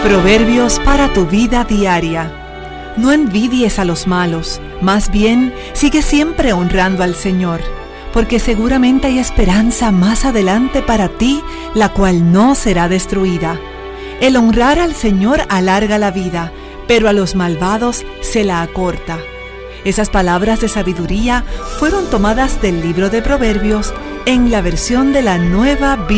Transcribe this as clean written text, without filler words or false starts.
Proverbios para tu vida diaria. No envidies a los malos, más bien sigue siempre honrando al Señor, porque seguramente hay esperanza más adelante para ti, la cual no será destruida. El honrar al Señor alarga la vida, pero a los malvados se la acorta. Esas palabras de sabiduría fueron tomadas del libro de Proverbios en la versión de la Nueva Biblia.